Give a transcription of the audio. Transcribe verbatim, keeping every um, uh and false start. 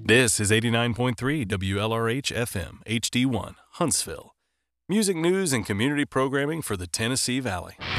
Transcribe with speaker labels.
Speaker 1: This is eighty-nine point three W L R H F M, H D one, Huntsville. Music news and community programming for the Tennessee Valley.